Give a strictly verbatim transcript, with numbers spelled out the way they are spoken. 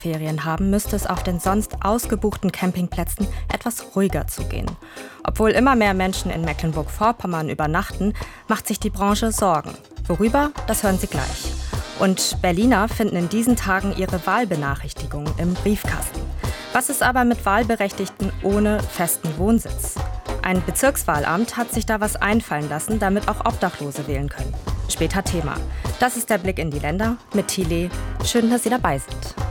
Ferien haben, müsste es auf den sonst ausgebuchten Campingplätzen etwas ruhiger zugehen. Obwohl immer mehr Menschen in Mecklenburg-Vorpommern übernachten, macht sich die Branche Sorgen. Worüber? Das hören Sie gleich. Und Berliner finden in diesen Tagen ihre Wahlbenachrichtigung im Briefkasten. Was ist aber mit Wahlberechtigten ohne festen Wohnsitz? Ein Bezirkswahlamt hat sich da was einfallen lassen, damit auch Obdachlose wählen können. Später Thema. Das ist der Blick in die Länder mit Thile. Schön, dass Sie dabei sind.